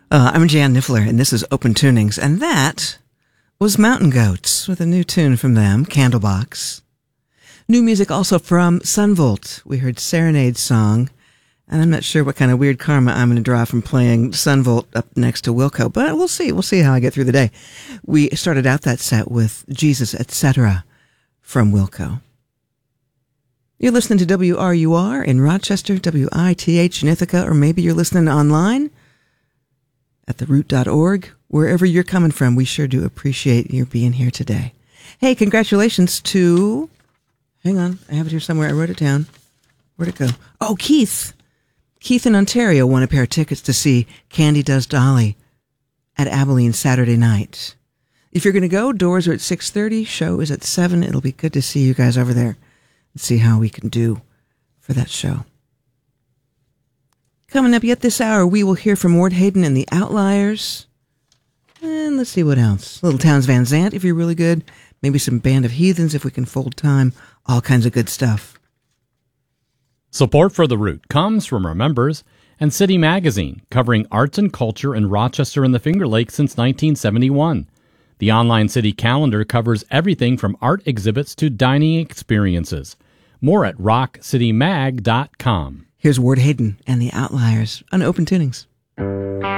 I'm Jan Niffler, and this is Open Tunings, and that was Mountain Goats with a new tune from them, Candlebox. New music also from Sunvolt. We heard Serenade's song, and I'm not sure what kind of weird karma I'm going to draw from playing Sunvolt up next to Wilco, but we'll see. We'll see how I get through the day. We started out that set with Jesus, Etc. from Wilco. You're listening to WRUR in Rochester, WITH in Ithaca, or maybe you're listening online at theroot.org. Wherever you're coming from, we sure do appreciate you being here today. Hey, congratulations to... Hang on, I have it here somewhere. I wrote it down. Where'd it go? Oh, Keith. Keith in Ontario won a pair of tickets to see Candy Does Dolly at Abilene Saturday night. If you're going to go, doors are at 6:30. Show is at 7. It'll be good to see you guys over there and see how we can do for that show. Coming up yet this hour, we will hear from Ward Hayden and the Outliers. And let's see what else. Little Towns Van Zandt, if you're really good. Maybe some Band of Heathens, if we can fold time. All kinds of good stuff. Support for The Root comes from our members and City Magazine, covering arts and culture in Rochester and the Finger Lakes since 1971. The online city calendar covers everything from art exhibits to dining experiences. More at rockcitymag.com. Here's Ward Hayden and the Outliers on Open Tunings.